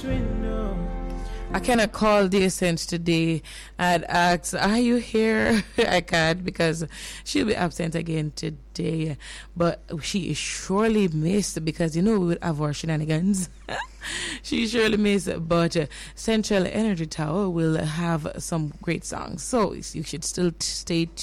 I cannot call the Essence today and ask, are you here? I can't because she'll be absent again today. But she is surely missed because, we would have our shenanigans. She surely missed. But Central Energy Tower will have some great songs. So you should still stay tuned.